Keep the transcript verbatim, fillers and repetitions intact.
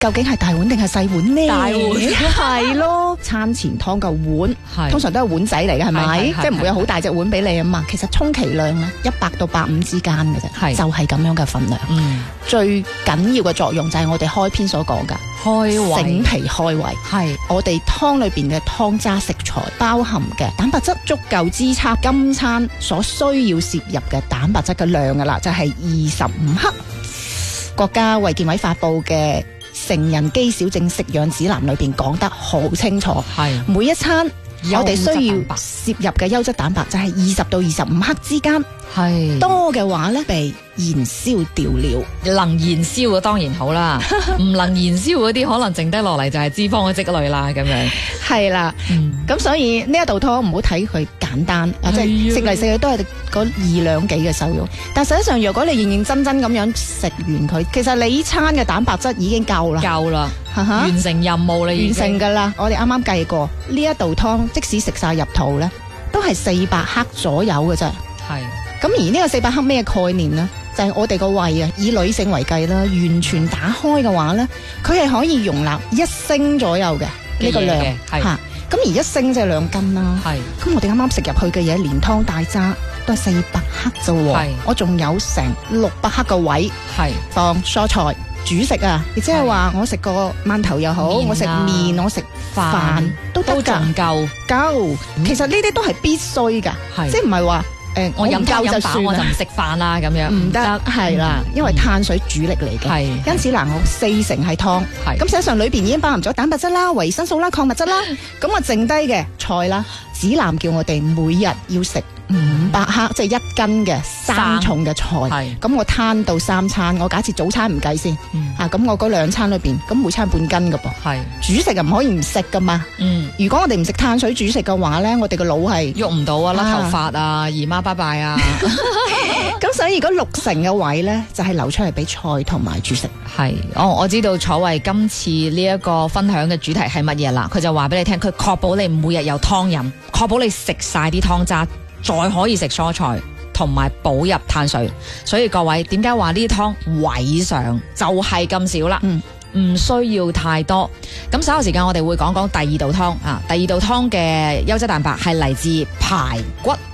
究竟係大碗定係細碗呢？ 大碗係咯，餐前湯嘅碗， 係通常都係碗仔嚟嘅，係咪？ 係係即係唔會有好大隻碗俾你啊嘛。其實充其量咧，一百到百五之間嘅啫， 係就係咁樣嘅份量。 嗯， 最緊要嘅作用就係我哋開篇所講噶， 開醒胃脾開胃。 係我哋湯裏邊嘅湯渣食材包含嘅蛋白質足夠支撐今餐所需要攝入嘅蛋白質嘅量噶啦，就係二十五克。國家衛健委發布嘅成人肌少症食養指南裏邊講得好清楚， 係每一餐我哋需要優質蛋白攝入嘅優質蛋白就係二十到二十五克之間， 係多嘅話呢，被燃燒掉了。 能燃燒嘅當然好啦，唔能燃燒嗰啲可能剩低落嚟就係脂肪嘅積累啦，咁樣。 係啦， 嗯， 咁所以呢一道湯唔好睇佢簡單，啊即係係啊食嚟食去都係嗰二兩幾嘅瘦肉，但實際上如果你認認真真咁樣食完佢，其實你呢餐嘅蛋白質已經夠啦， 夠啦， 哈哈完成任務啦，已完經成噶啦。我哋啱啱計過呢一道湯，即使食晒入肚呢，都係四百克左右嘅啫。 係咁而呢個四百克咩概念呢？就係我哋個胃啊，以女性為計啦，完全打開嘅話呢，佢係可以容納一升左右嘅呢個量嘅嘢嘅係嚇。咁而一升即係兩斤啦。 係咁我哋啱啱食入去嘅嘢，連湯帶渣都係四百克啫喎係。 我仲有成六百克嘅位係放蔬菜煮食啊，亦即係話我食個饅頭又好， 麵啊我食麵，我食飯飯都得都仲㗎， 夠， 夠。其實呢啲都係必須㗎， 係即係唔係話誒我飲唔夠湯飲飽就算啦我就唔食飯啦，咁樣唔得，係啦，因為碳水主力嚟嘅。 係因此嗱，我四成係湯， 係咁實際上裏邊已經包含咗蛋白質啦、維生素啦、礦物質啦，咁我剩低嘅菜啦，指南叫我哋每日要食五百克，即係一斤嘅生重嘅菜。 係咁我攤到三餐，我假設早餐唔計先， 嗯啊，咁我嗰兩餐裏邊，咁每餐半斤㗎噃。 係主食又唔可以唔食噶嘛。 嗯。 如果我哋唔食碳水主食嘅話呢，我哋個腦係喐唔到啊，甩啊頭髮啊，姨媽拜拜啊， 咁，所以如果六成嘅位呢，就係、留出嚟俾菜同埋主食。 係，哦，我知道楚慧今次呢一個分享嘅主題係乜嘢啦，佢就話俾你聽，佢確保你每日有湯飲，確保你食晒啲湯渣，再可以食蔬菜同埋補入碳水，所以各位點解話呢啲湯位上就係咁少啦？ 嗯。 唔需要太多，咁稍後時間我哋會講講第二道湯啊，第二道湯嘅優質蛋白係嚟自排骨。